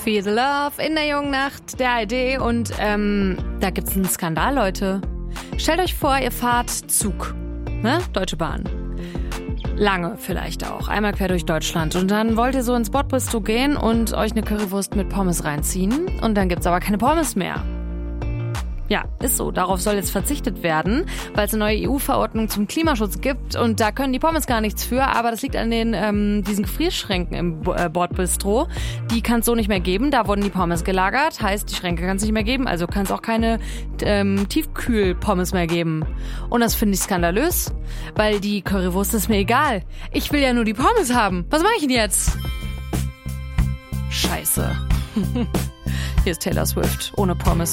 Feel the Love in der jungen Nacht der ARD und da gibt's einen Skandal, Leute. Stellt euch vor, ihr fahrt Zug, ne? Deutsche Bahn. Lange vielleicht auch, einmal quer durch Deutschland. Und dann wollt ihr so ins Bordbistro gehen und euch eine Currywurst mit Pommes reinziehen. Und dann gibt's aber keine Pommes mehr. Ja, ist so. Darauf soll jetzt verzichtet werden, weil es eine neue EU-Verordnung zum Klimaschutz gibt und da können die Pommes gar nichts für, aber das liegt an diesen Gefrierschränken im Bordbistro. Die kann es so nicht mehr geben, da wurden die Pommes gelagert, heißt, die Schränke kann es nicht mehr geben, also kann es auch keine Tiefkühl-Pommes mehr geben. Und das finde ich skandalös, weil die Currywurst ist mir egal. Ich will ja nur die Pommes haben. Was mache ich denn jetzt? Scheiße. Hier ist Taylor Swift ohne Pommes.